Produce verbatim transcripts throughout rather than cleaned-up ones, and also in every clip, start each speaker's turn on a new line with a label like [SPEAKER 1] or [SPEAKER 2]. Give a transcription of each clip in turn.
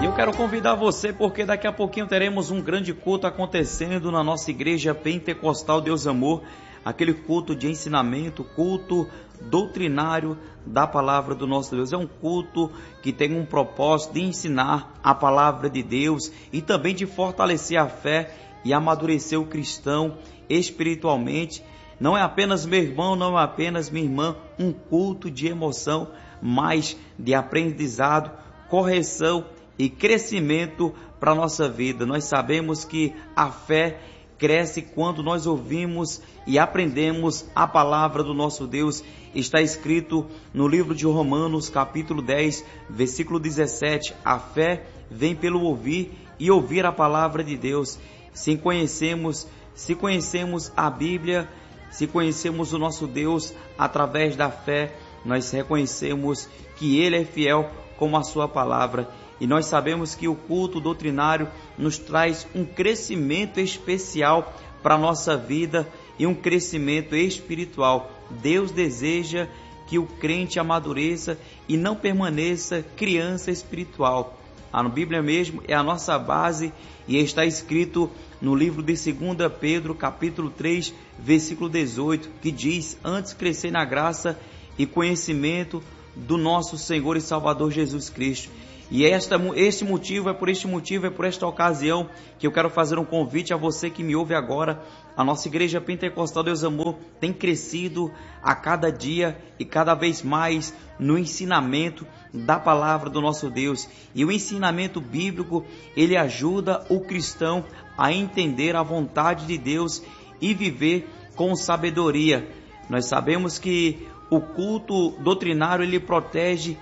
[SPEAKER 1] E eu quero convidar você porque daqui a pouquinho teremos um grande culto acontecendo na nossa igreja Pentecostal Deus Amor, aquele culto de ensinamento, culto doutrinário da palavra do nosso Deus. É um culto que tem um propósito de ensinar a palavra de Deus e também de fortalecer a fé e amadurecer o cristão espiritualmente. Não é apenas, meu irmão, não é apenas, minha irmã, um culto de emoção, mas de aprendizado, correção e crescimento para a nossa vida. Nós sabemos que a fé cresce quando nós ouvimos e aprendemos a palavra do nosso Deus. Está escrito no livro de Romanos, capítulo dez, versículo dezessete, a fé vem pelo ouvir e ouvir a palavra de Deus. Se conhecemos, se conhecemos a Bíblia, se conhecemos o nosso Deus através da fé, nós reconhecemos que Ele é fiel como a sua palavra. E nós sabemos que o culto doutrinário nos traz um crescimento especial para a nossa vida e um crescimento espiritual. Deus deseja que o crente amadureça e não permaneça criança espiritual. A Bíblia mesmo é a nossa base e está escrito no livro de segunda Pedro, capítulo três, versículo dezoito, que diz: antes crescer na graça e conhecimento do nosso Senhor e Salvador Jesus Cristo. E esta, este motivo, é por este motivo, é por esta ocasião que eu quero fazer um convite a você que me ouve agora. A nossa igreja Pentecostal Deus Amor tem crescido a cada dia e cada vez mais no ensinamento da palavra do nosso Deus. E o ensinamento bíblico, ele ajuda o cristão a entender a vontade de Deus e viver com sabedoria. Nós sabemos que o culto doutrinário, ele protege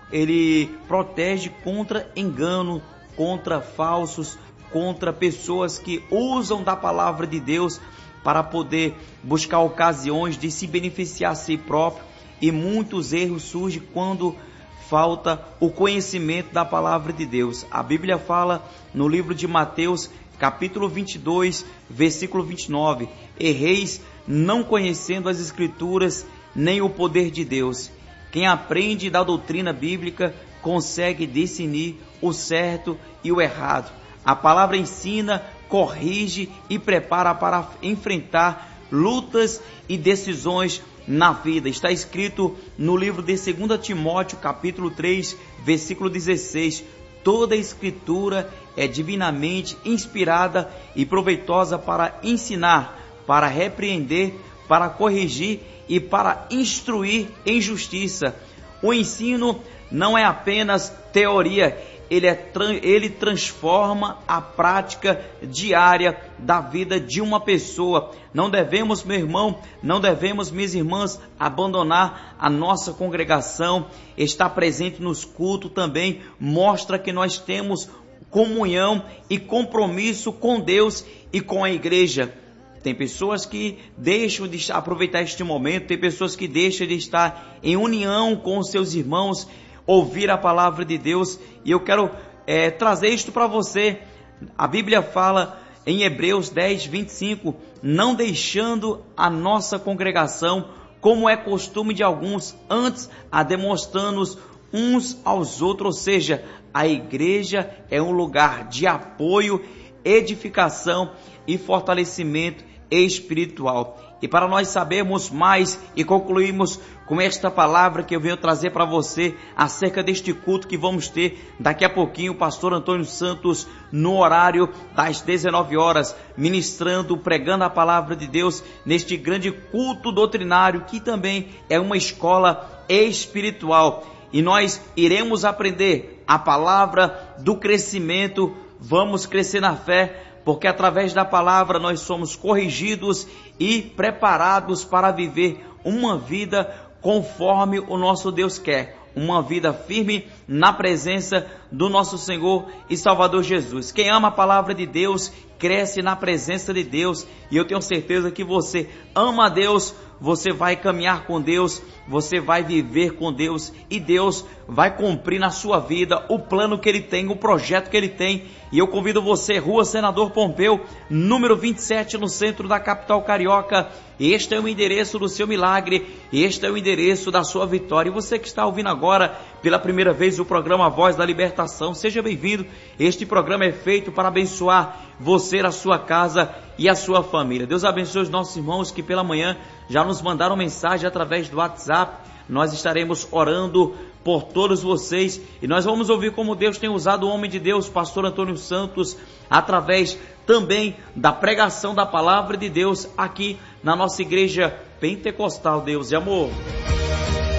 [SPEAKER 1] Ele protege contra engano, contra falsos, contra pessoas que usam da palavra de Deus para poder buscar ocasiões de se beneficiar a si próprio. E muitos erros surgem quando falta o conhecimento da palavra de Deus. A Bíblia fala no livro de Mateus, capítulo vinte e dois, versículo vinte e nove: erreis não conhecendo as Escrituras nem o poder de Deus. Quem aprende da doutrina bíblica consegue discernir o certo e o errado. A palavra ensina, corrige e prepara para enfrentar lutas e decisões na vida. Está escrito no livro de segunda Timóteo, capítulo três, versículo dezesseis. Toda a escritura é divinamente inspirada e proveitosa para ensinar, para repreender, para corrigir e para instruir em justiça. O ensino não é apenas teoria, ele, é, ele transforma a prática diária da vida de uma pessoa. Não devemos, meu irmão, não devemos, minhas irmãs, abandonar a nossa congregação. Estar presente nos cultos também mostra que nós temos comunhão e compromisso com Deus e com a igreja. Tem pessoas que deixam de aproveitar este momento, tem pessoas que deixam de estar em união com os seus irmãos, ouvir a palavra de Deus. E eu quero é, trazer isto para você. A Bíblia fala em Hebreus dez, vinte e cinco, não deixando a nossa congregação, como é costume de alguns, antes a demonstrando-nos uns aos outros. Ou seja, a igreja é um lugar de apoio, edificação e fortalecimento espiritual. E para nós sabermos mais e concluirmos com esta palavra que eu venho trazer para você acerca deste culto que vamos ter daqui a pouquinho, o pastor Antônio Santos, no horário das dezenove horas, ministrando, pregando a palavra de Deus neste grande culto doutrinário que também é uma escola espiritual. E nós iremos aprender a palavra do crescimento, vamos crescer na fé, porque através da palavra nós somos corrigidos e preparados para viver uma vida conforme o nosso Deus quer. Uma vida firme na presença do nosso Senhor e Salvador Jesus. Quem ama a palavra de Deus, cresce na presença de Deus, e eu tenho certeza que você ama a Deus, você vai caminhar com Deus, você vai viver com Deus, e Deus vai cumprir na sua vida o plano que Ele tem, o projeto que Ele tem. E eu convido você, Rua Senador Pompeu, número vinte e sete, no centro da capital carioca. Este é o endereço do seu milagre, este é o endereço da sua vitória. E você que está ouvindo agora pela primeira vez o programa Voz da Libertação, seja bem-vindo. Este programa é feito para abençoar você, a sua casa e a sua família. Deus abençoe os nossos irmãos que pela manhã já nos mandaram mensagem através do WhatsApp. Nós estaremos orando por todos vocês, e nós vamos ouvir como Deus tem usado o homem de Deus, pastor Antônio Santos, através também da pregação da palavra de Deus aqui na nossa igreja pentecostal Deus e Amor.